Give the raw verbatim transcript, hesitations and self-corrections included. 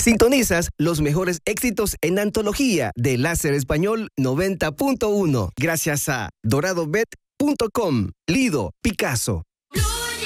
Sintonizas los mejores éxitos en antología de Láser Español noventa punto uno gracias a dorado bet punto com. Lido Picasso.